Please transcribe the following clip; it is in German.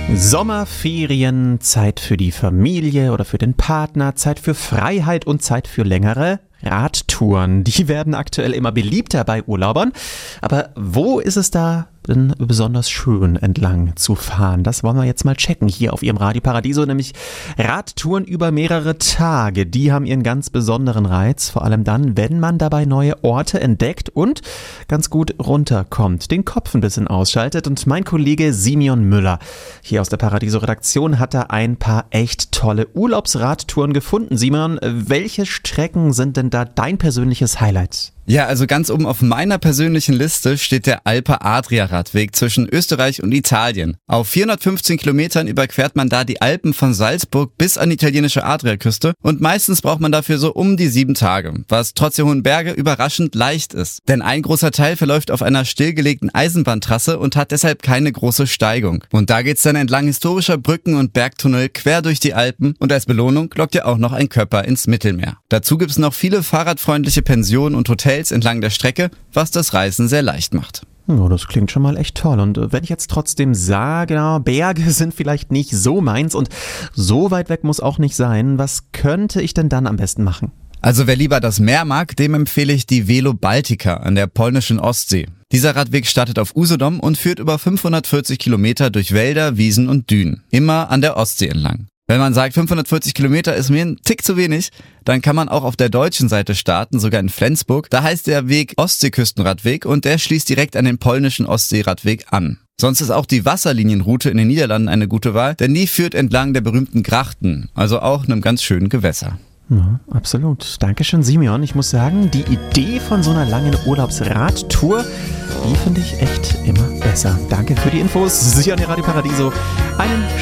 Sommerferien, Zeit für die Familie oder für den Partner, Zeit für Freiheit und Zeit für längere Radtouren. Die werden aktuell immer beliebter bei Urlaubern. Aber wo ist es da denn besonders schön entlang zu fahren? Das wollen wir jetzt mal checken hier auf Ihrem Radio Paradiso, nämlich Radtouren über mehrere Tage. Die haben ihren ganz besonderen Reiz, vor allem dann, wenn man dabei neue Orte entdeckt und ganz gut runterkommt, den Kopf ein bisschen ausschaltet. Und mein Kollege Simeon Müller hier aus der Paradiso-Redaktion hat da ein paar echt tolle Urlaubsradtouren gefunden. Simeon, welche Strecken sind denn da dein persönliches Highlight? Ja, also ganz oben auf meiner persönlichen Liste steht der Alpe-Adria-Radweg zwischen Österreich und Italien. Auf 415 Kilometern überquert man da die Alpen von Salzburg bis an die italienische Adriaküste und meistens braucht man dafür so um die 7 Tage, was trotz der hohen Berge überraschend leicht ist. Denn ein großer Teil verläuft auf einer stillgelegten Eisenbahntrasse und hat deshalb keine große Steigung. Und da geht's dann entlang historischer Brücken und Bergtunnel quer durch die Alpen und als Belohnung lockt ja auch noch ein Köpper ins Mittelmeer. Dazu gibt's noch viele fahrradfreundliche Pensionen und Hotels entlang der Strecke, was das Reisen sehr leicht macht. Oh, das klingt schon mal echt toll. Und wenn ich jetzt trotzdem sage, Berge sind vielleicht nicht so meins und so weit weg muss auch nicht sein, was könnte ich denn dann am besten machen? Also wer lieber das Meer mag, dem empfehle ich die Velo Baltica an der polnischen Ostsee. Dieser Radweg startet auf Usedom und führt über 540 Kilometer durch Wälder, Wiesen und Dünen, immer an der Ostsee entlang. Wenn man sagt, 540 Kilometer ist mir ein Tick zu wenig, dann kann man auch auf der deutschen Seite starten, sogar in Flensburg. Da heißt der Weg Ostseeküstenradweg und der schließt direkt an den polnischen Ostseeradweg an. Sonst ist auch die Wasserlinienroute in den Niederlanden eine gute Wahl, denn die führt entlang der berühmten Grachten, also auch einem ganz schönen Gewässer. Ja, absolut. Dankeschön, Simeon. Ich muss sagen, die Idee von so einer langen Urlaubsradtour, die finde ich echt immer besser. Danke für die Infos. Sie an der Radio Paradiso. Einen